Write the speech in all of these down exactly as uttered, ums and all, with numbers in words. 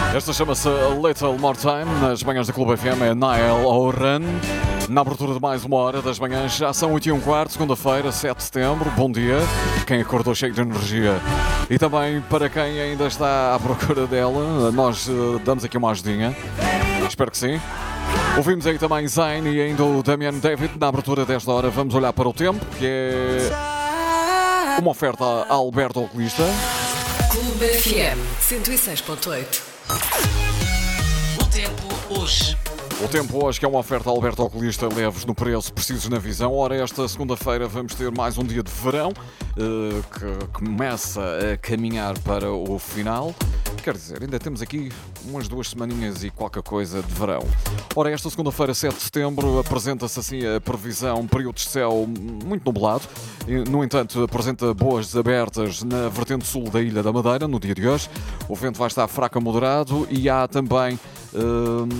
Esta chama-se Little More Time, nas manhãs da Clube F M, é Niall Horan. Na abertura de mais uma hora das manhãs, já são oito e um quarto, segunda-feira, sete de setembro. Bom dia, quem acordou cheio de energia. E também para quem ainda está à procura dela, nós uh, damos aqui uma ajudinha. Espero que sim. Ouvimos aí também Zayn e ainda o Damian David. Na abertura desta hora vamos olhar para o tempo, que é uma oferta a Alberto Oculista. Clube F M cento e seis ponto oito. O tempo hoje. O tempo hoje, que é uma oferta a Alberto Oculista, leves no preço, precisos na visão. Ora, esta segunda-feira vamos ter mais um dia de verão, uh, que começa a caminhar para o final. Quer dizer, ainda temos aqui umas duas semaninhas e qualquer coisa de verão. Ora, esta segunda-feira, sete de setembro, apresenta-se assim a previsão, período de céu muito nublado. No entanto, apresenta boas abertas na vertente sul da Ilha da Madeira, no dia de hoje. O vento vai estar fraco a moderado e há também uh,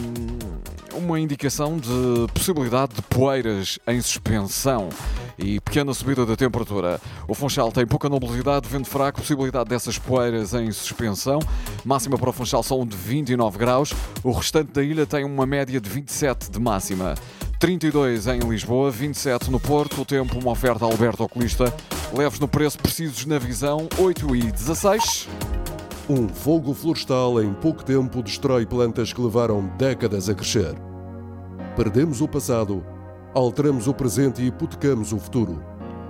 uma indicação de possibilidade de poeiras em suspensão e pequena subida da temperatura. O Funchal tem pouca nubosidade, vento fraco, possibilidade dessas poeiras em suspensão. Máxima para o Funchal são de vinte e nove graus. O restante da ilha tem uma média de vinte e sete de máxima. trinta e dois em Lisboa, vinte e sete no Porto. O tempo, uma oferta a Alberto Oculista. Leves no preço, precisos na visão. oito e dezasseis. Um fogo florestal em pouco tempo destrói plantas que levaram décadas a crescer. Perdemos o passado, alteramos o presente e hipotecamos o futuro.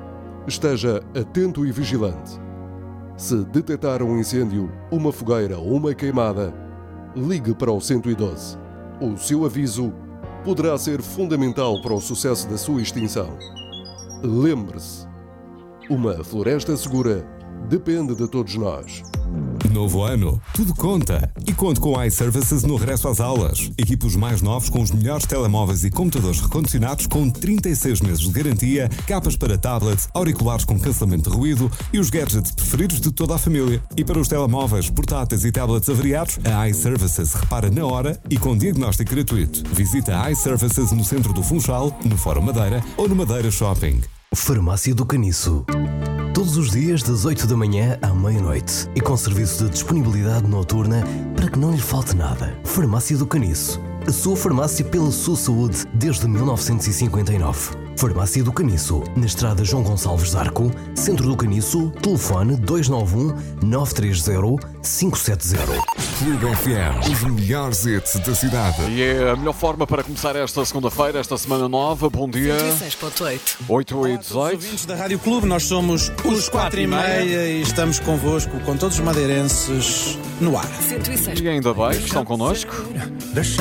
Esteja atento e vigilante. Se detectar um incêndio, uma fogueira ou uma queimada, ligue para o cento e doze. O seu aviso poderá ser fundamental para o sucesso da sua extinção. Lembre-se, uma floresta segura depende de todos nós. Novo ano, tudo conta. E conto com iServices no regresso às aulas. Equipos mais novos com os melhores telemóveis e computadores recondicionados com trinta e seis meses de garantia, capas para tablets, auriculares com cancelamento de ruído e os gadgets preferidos de toda a família. E para os telemóveis, portáteis e tablets avariados, a iServices repara na hora e com diagnóstico gratuito. Visita a iServices no centro do Funchal, no Fórum Madeira ou no Madeira Shopping. Farmácia do Caniço. Todos os dias das oito da manhã à meia-noite e com serviço de disponibilidade noturna para que não lhe falte nada. Farmácia do Caniço. A sua farmácia pela sua saúde desde mil novecentos e cinquenta e nove. Farmácia do Caniço, na estrada João Gonçalves Zarco, centro do Caniço, telefone dois nove um, nove três zero, cinco sete zero. Clube F M, os melhores hits da cidade. E é a melhor forma para começar esta segunda-feira, esta semana nova. Bom dia. cento e seis ponto oito. oito e Olá a todos os dezoito. ouvintes da Rádio Clube, nós somos os quatro e meia e estamos convosco, com todos os madeirenses, no ar. cento e seis. E ainda bem que estão connosco.